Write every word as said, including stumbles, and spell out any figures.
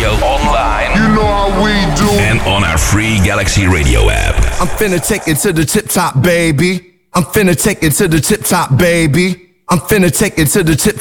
Radio online. You know how we do. And on our free Galaxy Radio app. I'm finna take it to the tip top, baby. I'm finna take it to the tip top, baby. I'm finna take it to the tip